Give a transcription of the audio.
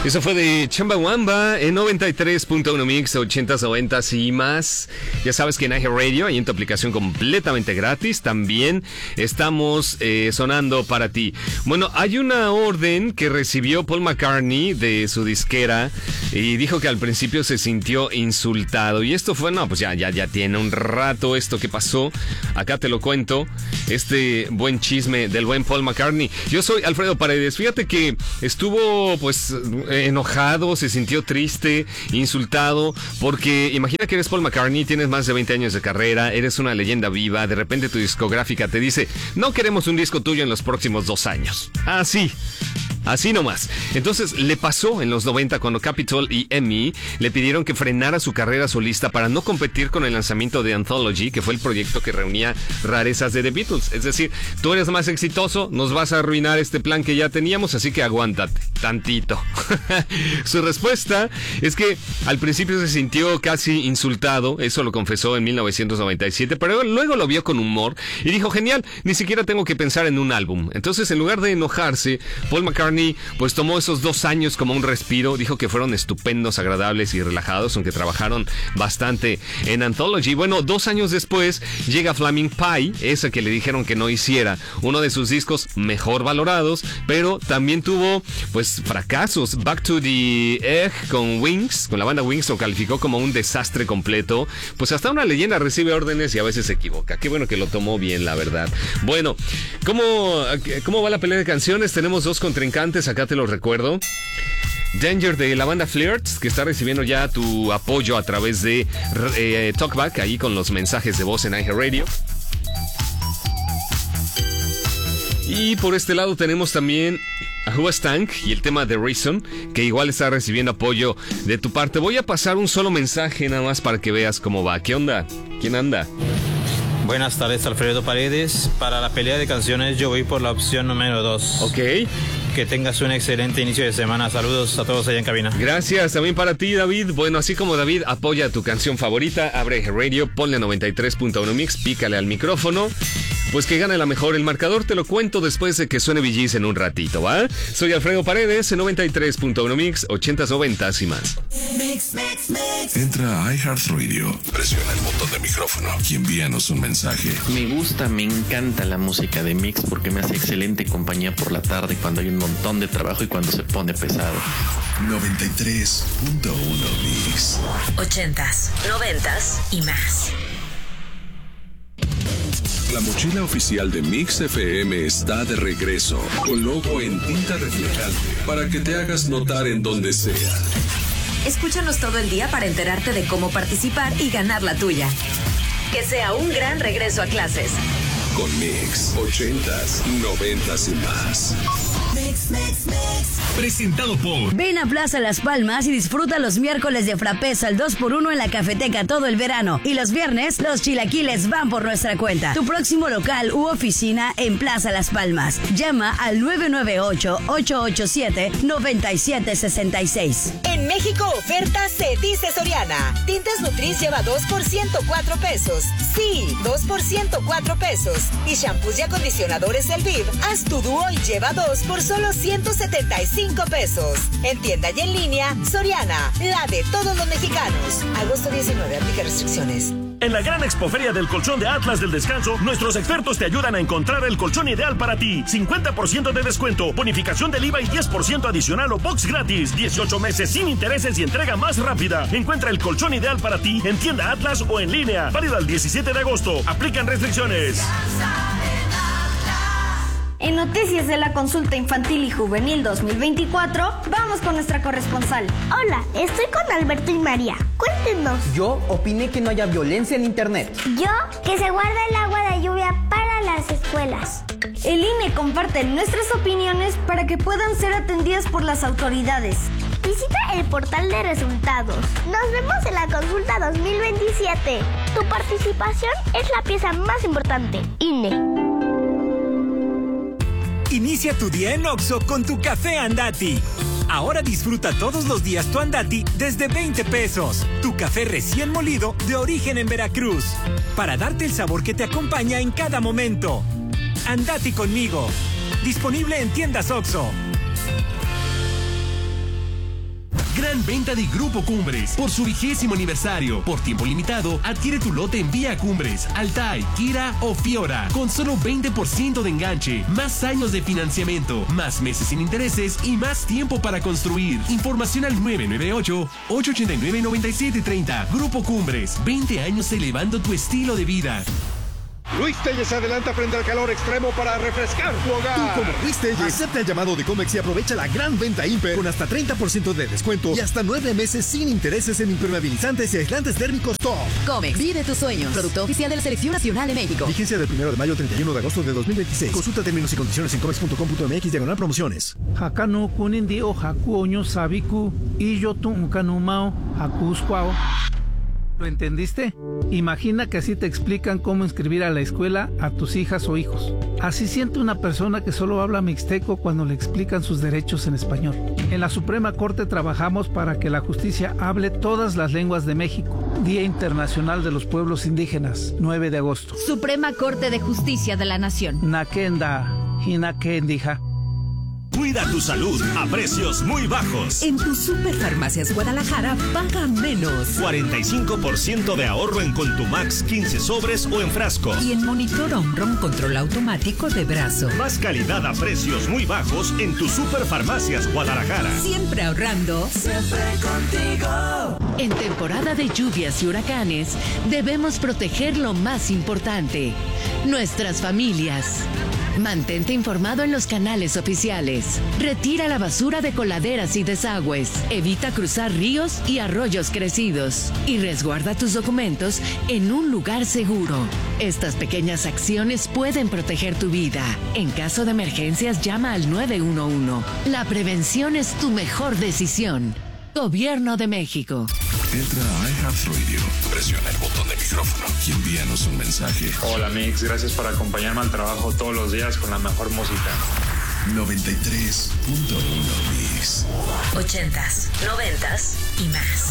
Eso fue de Chumbawamba en 93.1 Mix, 80s, 90s y más. Ya sabes que en iHeartRadio, ahí en tu aplicación completamente gratis, también estamos sonando para ti. Bueno, hay una orden que recibió Paul McCartney de su disquera y dijo que al principio se sintió insultado. Y esto fue, no, pues ya tiene un rato esto que pasó. Acá te lo cuento, este buen chisme del buen Paul McCartney. Yo soy Alfredo Paredes. Fíjate que estuvo, pues, enojado, se sintió triste, insultado, porque imagina que eres Paul McCartney, tienes más de 20 años de carrera, eres una leyenda viva, de repente tu discográfica te dice, no queremos un disco tuyo en los próximos 2 años. Así nomás. Entonces le pasó en los 90 cuando Capitol y EMI le pidieron que frenara su carrera solista para no competir con el lanzamiento de Anthology, que fue el proyecto que reunía rarezas de The Beatles. Es decir, tú eres más exitoso, nos vas a arruinar este plan que ya teníamos, así que aguántate tantito. Su respuesta es que al principio se sintió casi insultado, eso lo confesó en 1997, pero luego lo vio con humor y dijo, genial, ni siquiera tengo que pensar en un álbum. Entonces, en lugar de enojarse, Paul McCartney pues tomó esos 2 años como un respiro, dijo que fueron estupendos, agradables y relajados, aunque trabajaron bastante en Anthology. Bueno, 2 años después llega Flaming Pie, esa que le dijeron que no hiciera, uno de sus discos mejor valorados, pero también tuvo pues fracasos. Back to the Egg con Wings, con la banda Wings, lo calificó como un desastre completo. Pues hasta una leyenda recibe órdenes y a veces se equivoca. Qué bueno que lo tomó bien, la verdad. Bueno, ¿cómo va la pelea de canciones? Tenemos 2 contrincantes, acá te los recuerdo. Danger de la banda Flirts, que está recibiendo ya tu apoyo a través de Talkback, ahí con los mensajes de voz en iHeartRadio. Y por este lado tenemos también a Who Stank y el tema The Reason, que igual está recibiendo apoyo de tu parte. Voy a pasar un solo mensaje nada más para que veas cómo va. ¿Qué onda? ¿Quién anda? Buenas tardes, Alfredo Paredes. Para la pelea de canciones yo voy por la opción número 2. Ok. Que tengas un excelente inicio de semana. Saludos a todos allá en cabina. Gracias, también para ti, David. Bueno, así como David apoya tu canción favorita, abre Radio, ponle 93.1 Mix, pícale al micrófono. Pues que gane la mejor. El marcador te lo cuento después de que suene Bee en un ratito, ¿va? Soy Alfredo Paredes en 93.1 Mix, 80s, 90s y más. Mix. Entra a iHeartRadio, presiona el botón de micrófono y envíanos un mensaje. Me encanta la música de Mix porque me hace excelente compañía por la tarde cuando hay un montón de trabajo y cuando se pone pesado. 93.1 Mix. 80s, 90s y más. La mochila oficial de Mix FM está de regreso, con logo en tinta reflejante, para que te hagas notar en donde sea. Escúchanos todo el día para enterarte de cómo participar y ganar la tuya. Que sea un gran regreso a clases. Con Mix, 80s, 90s y más. Mix. Presentado por... Ven a Plaza Las Palmas y disfruta los miércoles de frappés al 2x1 en la cafeteca todo el verano. Y los viernes, los chilaquiles van por nuestra cuenta. Tu próximo local u oficina en Plaza Las Palmas. Llama al 998-887-9766. En México, oferta se dice Soriana. Tintes Nutris lleva 2 por 104 pesos. Sí, 2 por 104 pesos. Y shampoos y acondicionadores El Viv, haz tu dúo y lleva 2 por solo 175 pesos. En tienda y en línea, Soriana, la de todos los mexicanos. Agosto 19, aplica restricciones. En la gran expoferia del colchón de Atlas del Descanso, nuestros expertos te ayudan a encontrar el colchón ideal para ti. 50% de descuento, bonificación del IVA y 10% adicional o box gratis. 18 meses sin intereses y entrega más rápida. Encuentra el colchón ideal para ti en tienda Atlas o en línea. Válido al 17 de agosto. Aplican restricciones. En noticias de la consulta infantil y juvenil 2024, vamos con nuestra corresponsal. Hola, estoy con Alberto y María. Cuéntenos. Yo opiné que no haya violencia en internet. Yo, que se guarda el agua de lluvia para las escuelas. El INE comparte nuestras opiniones para que puedan ser atendidas por las autoridades. Visita el portal de resultados. Nos vemos en la consulta 2027. Tu participación es la pieza más importante. INE. Inicia tu día en Oxxo con tu café Andati. Ahora disfruta todos los días tu Andati desde 20 pesos. Tu café recién molido de origen en Veracruz. Para darte el sabor que te acompaña en cada momento. Andati conmigo. Disponible en tiendas Oxxo. gran venta de Grupo Cumbres. Por su 20º aniversario, por tiempo limitado, adquiere tu lote en Vía Cumbres, Altai, Kira o Fiora, con solo 20% de enganche, más años de financiamiento, más meses sin intereses y más tiempo para construir. Información al 998-889-9730. Grupo Cumbres, 20 años elevando tu estilo de vida. Luis Telles se adelanta frente al calor extremo para refrescar tu hogar. Tú, como Luis Telles, acepta el llamado de Comex y aprovecha la gran venta Imper con hasta 30% de descuento y hasta 9 meses sin intereses en impermeabilizantes y aislantes térmicos top. Comex, vive tus sueños. Producto oficial de la Selección Nacional de México. Vigencia del 1 de mayo al 31 de agosto de 2026. Consulta términos y condiciones en comex.com.mx/promociones. Hakano kunindi o hakuoño sabiku y yo tunkanumao hakuskwao. ¿Lo entendiste? Imagina que así te explican cómo inscribir a la escuela a tus hijas o hijos. Así siente una persona que solo habla mixteco cuando le explican sus derechos en español. En la Suprema Corte trabajamos para que la justicia hable todas las lenguas de México. Día Internacional de los Pueblos Indígenas, 9 de agosto. Suprema Corte de Justicia de la Nación. Nakenda, Hinakendija. Cuida tu salud a precios muy bajos. En tu Superfarmacias Guadalajara paga menos. 45% de ahorro en Contumax 15 sobres o en frasco. Y en Monitor Omron control automático de brazo. Más calidad a precios muy bajos en tu Superfarmacias Guadalajara. Siempre ahorrando. Siempre contigo. En temporada de lluvias y huracanes, debemos proteger lo más importante: nuestras familias. Mantente informado en los canales oficiales. Retira la basura de coladeras y desagües. Evita cruzar ríos y arroyos crecidos. Y resguarda tus documentos en un lugar seguro. Estas pequeñas acciones pueden proteger tu vida. En caso de emergencias, llama al 911. La prevención es tu mejor decisión. Gobierno de México. Entra a iHeartRadio, presiona el botón de micrófono y envíanos un mensaje. Hola Mix, gracias por acompañarme al trabajo todos los días con la mejor música. 93.1 Mix. 80s, 90s y más.